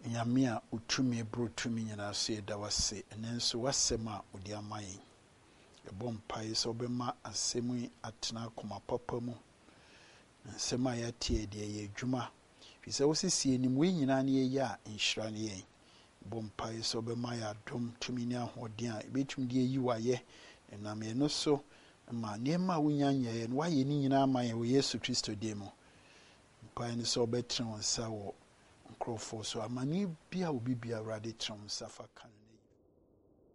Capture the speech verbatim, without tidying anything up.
nyame a utumi bro tumi nyina so da wase enenso wasem a odi amayen ebo mpai so obema asemu yi atena koma papa mu nsem a yatie de ye adwuma fi se wosisi enim we nyina ne ye a nhira ne yen ebo mpai so obema ya dom tumi ne ahoden a ebetumi de yi waye enam ye no so ma niema wunyanye ye no waye ni nyina amayen wo Yesu Kristo de mu mpai ne so obetena wonsa wo nkrofo so amani bia obi bia Awurade tram safa kan